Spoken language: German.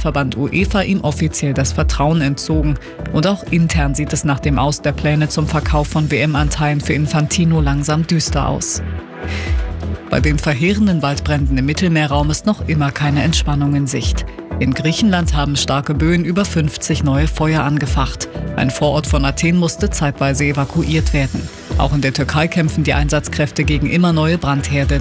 Fußballverband UEFA ihm offiziell das Vertrauen entzogen. Und auch intern sieht es nach dem Aus der Pläne zum Verkauf von WM-Anteilen für Infantino langsam düster aus. Bei den verheerenden Waldbränden im Mittelmeerraum ist noch immer keine Entspannung in Sicht. In Griechenland haben starke Böen über 50 neue Feuer angefacht. Ein Vorort von Athen musste zeitweise evakuiert werden. Auch in der Türkei kämpfen die Einsatzkräfte gegen immer neue Brandherde.